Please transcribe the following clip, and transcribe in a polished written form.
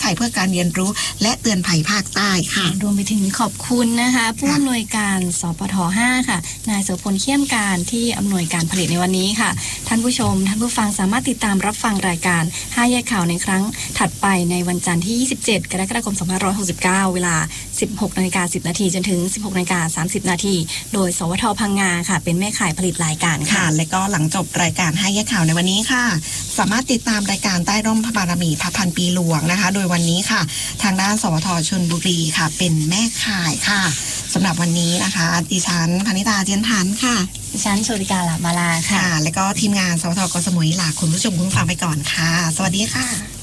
ภัยเพื่อการเรียนรู้และเตือนภัยภาคใต้ค่ะรวมไปถึงขอบคุณนะคะผู้อำนวยการสปท.5 ค่ะนายโสพลเขี้ยมการที่อำนวยการผลิตในวันนี้ค่ะท่านผู้ชมท่านผู้ฟังสามารถติดตามรับฟังรายการ5แยกข่าวในครั้งถัดไปในวันจันทร์ที่27กรกฎาคม2569เวลา 16:10 น.จนถึง 16:30 น.โดยสวท.พังงาค่ะเป็นแม่ข่ายผลิตรายการค่ะและก็หลังจบรายการ5แยกข่าวในวันนี้ค่ะสามารถติดตามรายการใต้ร่มพระบารมีพระพันปีหลวงนะคะโดยวันนี้ค่ะทางด้านสวท.ชลบุรีค่ะเป็นแม่ข่ายค่ะสำหรับวันนี้นะคะดิฉันพนิตาเจียนทันค่ะดิฉันโชติกาหลามาลาค่ะและก็ทีมงานสวท.กสมุยลาคุณผู้ชมคุณฟังไปก่อนค่ะสวัสดีค่ะ